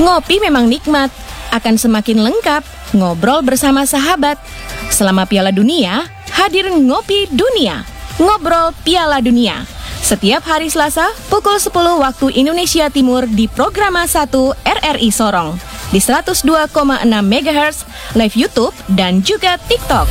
Ngopi memang nikmat, akan semakin lengkap ngobrol bersama sahabat. Selama Piala Dunia, hadir Ngopi Dunia, Ngobrol Piala Dunia. Setiap hari Selasa, pukul 10 waktu Indonesia Timur di Programa 1 RRI Sorong. Di 102,6 MHz, live YouTube dan juga TikTok.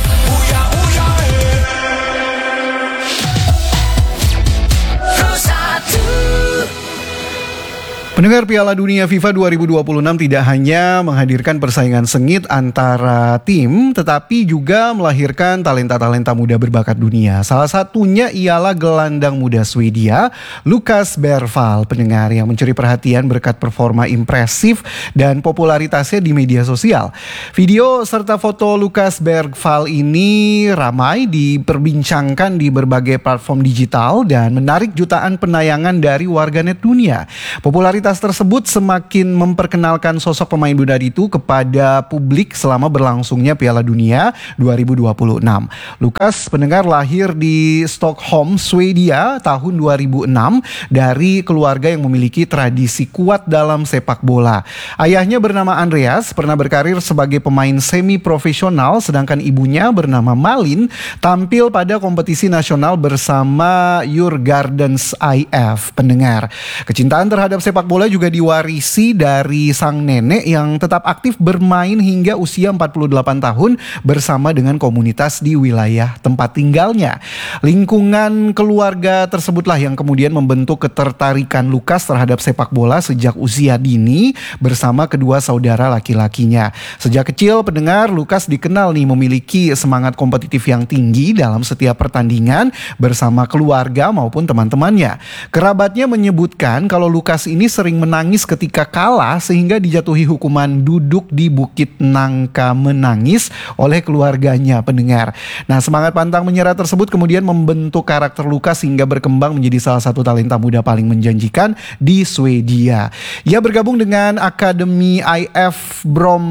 Pendengar, Piala Dunia FIFA 2026 tidak hanya menghadirkan persaingan sengit antara tim, tetapi juga melahirkan talenta-talenta muda berbakat dunia. Salah satunya ialah gelandang muda Swedia, Lukas Bergvall, pendengar, yang mencuri perhatian berkat performa impresif dan popularitasnya di media sosial. Video serta foto Lukas Bergvall ini ramai diperbincangkan di berbagai platform digital dan menarik jutaan penayangan dari warganet dunia. Popularitas tersebut semakin memperkenalkan sosok pemain muda itu kepada publik selama berlangsungnya Piala Dunia 2026. Lukas, pendengar, lahir di Stockholm, Swedia tahun 2006 dari keluarga yang memiliki tradisi kuat dalam sepak bola. Ayahnya bernama Andreas, pernah berkarir sebagai pemain semi profesional, sedangkan ibunya bernama Malin tampil pada kompetisi nasional bersama Djurgårdens IF. Pendengar, kecintaan terhadap sepak bola juga diwarisi dari sang nenek yang tetap aktif bermain hingga usia 48 tahun bersama dengan komunitas di wilayah tempat tinggalnya. Lingkungan keluarga tersebutlah yang kemudian membentuk ketertarikan Lukas terhadap sepak bola sejak usia dini bersama kedua saudara laki-lakinya. Sejak kecil, pendengar, Lukas dikenal memiliki semangat kompetitif yang tinggi dalam setiap pertandingan bersama keluarga maupun teman-temannya. Kerabatnya menyebutkan kalau Lukas ini sering menangis ketika kalah sehingga dijatuhi hukuman duduk di Bukit Nangka menangis oleh keluarganya, pendengar. Nah, semangat pantang menyerah tersebut kemudian membentuk karakter Lukas hingga berkembang menjadi salah satu talenta muda paling menjanjikan di Swedia. Ia bergabung dengan Akademi IF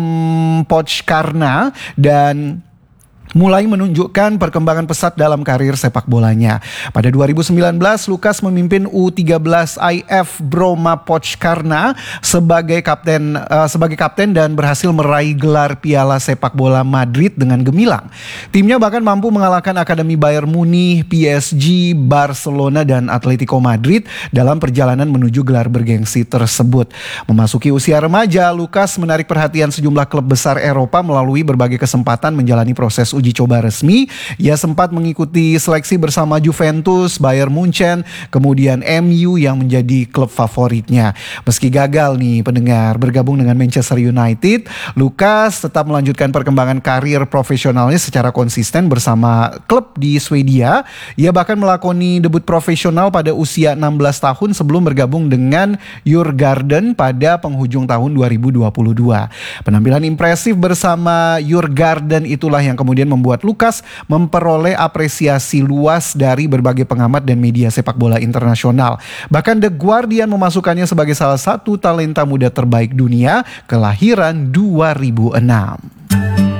Brommapojkarna dan mulai menunjukkan perkembangan pesat dalam karir sepak bolanya. Pada 2019, Lukas memimpin U13 IF Brommapojkarna sebagai kapten dan berhasil meraih gelar Piala Sepak Bola Madrid dengan gemilang. Timnya bahkan mampu mengalahkan Akademi Bayern Munich, PSG, Barcelona, dan Atletico Madrid dalam perjalanan menuju gelar bergengsi tersebut. Memasuki usia remaja, Lukas menarik perhatian sejumlah klub besar Eropa melalui berbagai kesempatan menjalani proses uji coba resmi. Ia sempat mengikuti seleksi bersama Juventus, Bayern Munchen, kemudian MU yang menjadi klub favoritnya. Meski gagal pendengar, bergabung dengan Manchester United, Lukas tetap melanjutkan perkembangan karir profesionalnya secara konsisten bersama klub di Swedia. Ia bahkan melakoni debut profesional pada usia 16 tahun sebelum bergabung dengan Djurgården pada penghujung tahun 2022. Penampilan impresif bersama Djurgården itulah yang kemudian membuat Lukas memperoleh apresiasi luas dari berbagai pengamat dan media sepak bola internasional. Bahkan The Guardian memasukkannya sebagai salah satu talenta muda terbaik dunia kelahiran 2006.